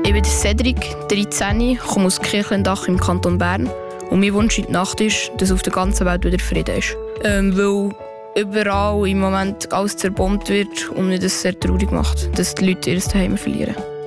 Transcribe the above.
Ich bin Cedric, 13, komme aus Kirchlendach im Kanton Bern. Und mein Wunsch in der Nacht ist, dass auf der ganzen Welt wieder Frieden ist. Weil überall im Moment alles zerbombt wird und mich das sehr traurig macht, dass die Leute ihr Zuhause verlieren.